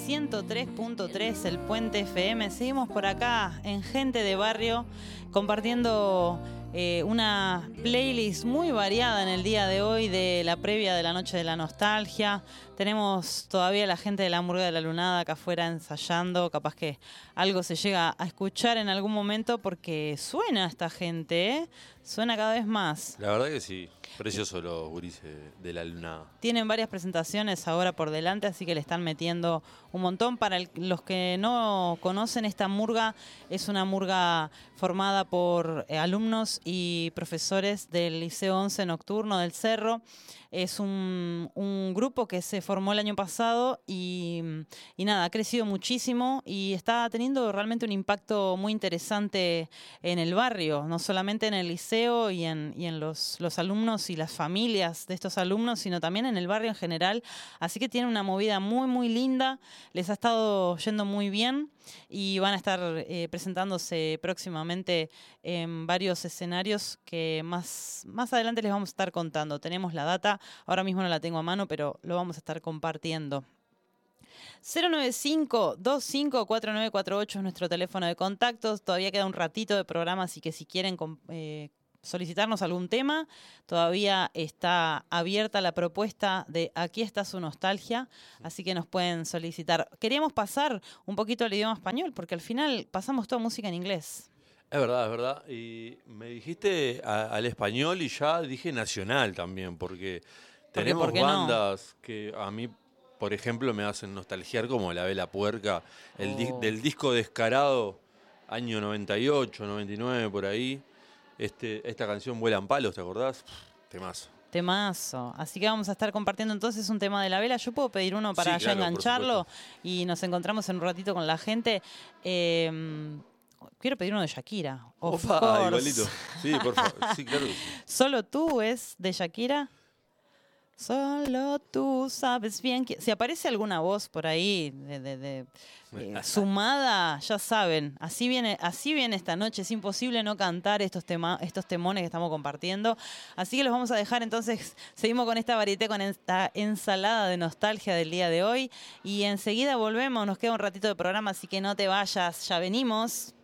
103.3, el Puente FM. Seguimos por acá en Gente de Barrio compartiendo una playlist muy variada en el día de hoy de la previa de la Noche de la Nostalgia. Tenemos todavía la gente de la Murga de la Lunada acá afuera ensayando. Capaz que algo se llega a escuchar en algún momento porque suena esta gente, ¿eh? Suena cada vez más. La verdad que sí, precioso los gurises de la Lunada. Tienen varias presentaciones ahora por delante, así que le están metiendo un montón. Para los que no conocen, esta murga es una murga formada por alumnos y profesores del Liceo 11 Nocturno del Cerro. Es un grupo que se formó el año pasado y nada, ha crecido muchísimo y está teniendo realmente un impacto muy interesante en el barrio, no solamente en el liceo y en los alumnos y las familias de estos alumnos, sino también en el barrio en general. Así que tiene una movida muy, muy linda, les ha estado yendo muy bien y van a estar presentándose próximamente en varios escenarios que más adelante les vamos a estar contando. Tenemos la data, ahora mismo no la tengo a mano, pero lo vamos a estar compartiendo. 095-254948 es nuestro teléfono de contactos. Todavía queda un ratito de programa, así que si quieren solicitarnos algún tema, todavía está abierta la propuesta de Aquí está su nostalgia, así que nos pueden solicitar. Queríamos pasar un poquito al idioma español, porque al final pasamos toda música en inglés. Es verdad. Y me dijiste al español y ya dije nacional también, porque tenemos ¿por qué bandas que a mí, por ejemplo, me hacen nostalgiar, como La Vela Puerca, del disco Descarado, año 98, 99, por ahí. Esta canción Vuelan Palos, ¿te acordás? Temazo. Temazo. Así que vamos a estar compartiendo entonces un tema de La Vela. Yo puedo pedir uno para ya engancharlo y nos encontramos en un ratito con la gente. Quiero pedir uno de Shakira. Opa, igualito. Sí, por favor. Sí, claro que sí. ¿Solo tú es de Shakira? Solo tú sabes bien que... Si aparece alguna voz por ahí sumada, ya saben, así viene esta noche. Es imposible no cantar estos temones que estamos compartiendo. Así que los vamos a dejar entonces. Seguimos con esta varieté, con esta ensalada de nostalgia del día de hoy. Y enseguida volvemos, nos queda un ratito de programa, así que no te vayas, ya venimos.